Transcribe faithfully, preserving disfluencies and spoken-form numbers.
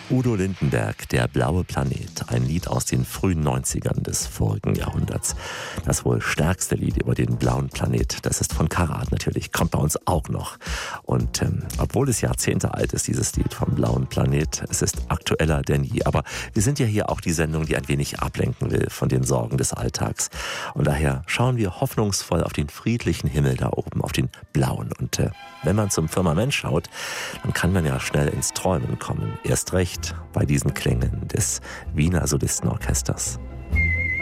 Udo Lindenberg, Der blaue Planet, ein Lied aus den frühen neunzigern des vorigen Jahrhunderts. Das wohl stärkste Lied über den blauen Planet, das ist von Karat natürlich, kommt bei uns auch noch. Und ähm, obwohl es Jahrzehnte alt ist, dieses Lied vom blauen Planet, es ist aktueller denn je. Aber wir sind ja hier auch die Sendung, die ein wenig ablenken will von den Sorgen des Alltags. Und daher schauen wir hoffnungsvoll auf den friedlichen Himmel da oben, auf den blauen. Und äh, wenn man zum Firmament schaut, dann kann man ja schnell ins Träumen kommen. Erst recht bei diesen Klängen des Wiener Solistenorchesters.